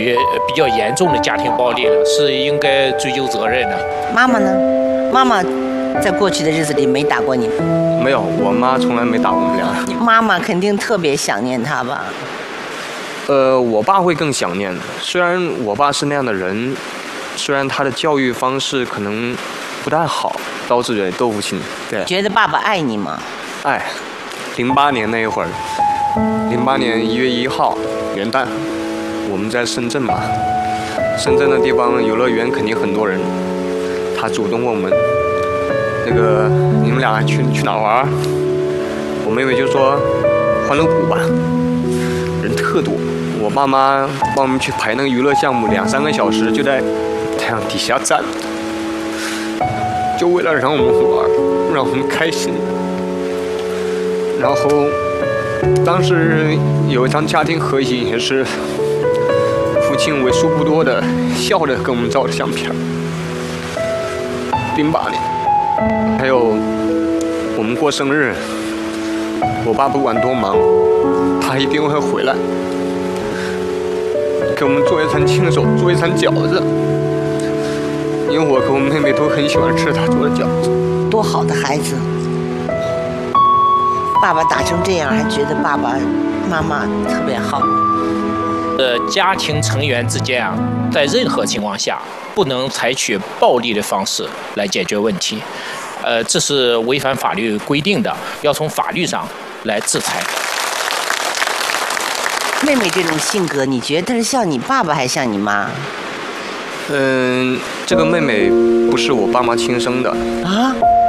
于比较严重的家庭暴力了，是应该追究责任的。 妈妈呢？妈妈在过去的日子里没打过你吗？ 没有，我妈从来没打我们俩。 妈妈肯定特别想念他吧？ 我爸会更想念的。虽然我爸是那样的人，虽然他的教育方式可能不太好，刀子嘴豆腐心。对。 觉得爸爸爱你吗？ 爱。08年那一会儿，08年1月1号元旦，我们在深圳嘛，深圳的地方游乐园肯定很多人，他主动问我们，那个你们俩去哪玩？我妹妹就说欢乐谷吧，人特多。我爸妈帮我们去排那个娱乐项目，2-3个小时就在太阳底下站，就为了让我们玩，让我们开心。然后当时有一张家庭合影，也是父亲为数不多的笑着跟我们照的相片。08年，还有我们过生日，我爸不管多忙，他一定会回来给我们做一餐亲手做一餐饺子，因为我和我妹妹都很喜欢吃他做的饺子。 多好的孩子！爸爸打成这样，还觉得爸爸妈妈特别好。 家庭成员之间啊，在任何情况下不能采取暴力的方式来解决问题，这是违反法律规定的，要从法律上来制裁。 妹妹这种性格，你觉得她是像你爸爸还像你妈？ 这个妹妹不是我爸妈亲生的啊。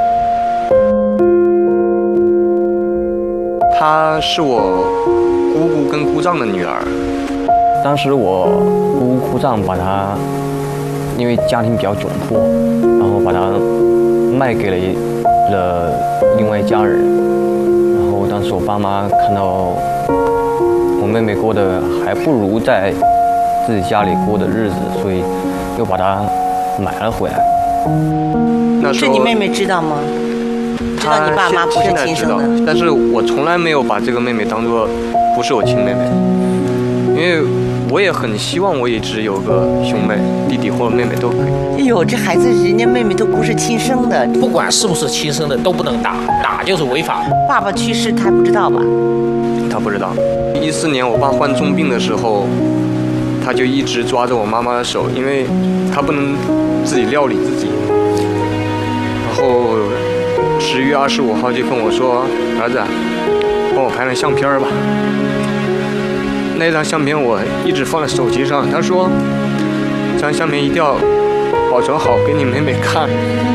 她是我姑姑跟姑丈的女儿。 当时我姑姑丈把她，因为家庭比较窘迫，然后把她卖给了另外一家人。然后当时我爸妈看到我妹妹过得还不如在自己家里过的日子，所以又把她买了回来。 那时候这你妹妹知道吗？知道你爸妈不是亲生的。 但是我从来没有把这个妹妹当作不是我亲妹妹，因为我也很希望我一直有个兄妹、弟弟或者妹妹都可以。 哎呦，这孩子人家妹妹都不是亲生的， 不管是不是亲生的都不能打，打就是违法。 爸爸去世他还不知道吧？ 他不知道。14年我爸患重病的时候，他就一直抓着我妈妈的手，因为他不能自己料理自己。然后10月25号就跟我说：“儿子，帮我拍张相片吧。”那张相片我一直放在手机上。他说：“这张相片一定要保存好，给你妹妹看。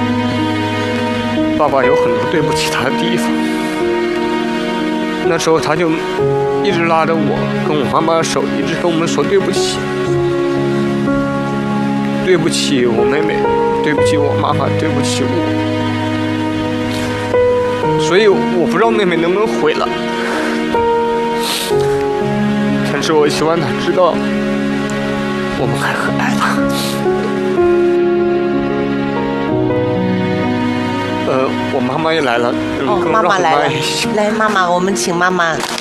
爸爸有很多对不起她的地方。”那时候他就一直拉着我跟我妈妈的手，一直跟我们说对不起，对不起我妹妹，对不起我妈妈，对不起我。所以我不知道妹妹能不能回来，但是我希望她知道我们还很爱她。我妈妈也来了。 哦，妈妈来了，来，妈妈，我们请妈妈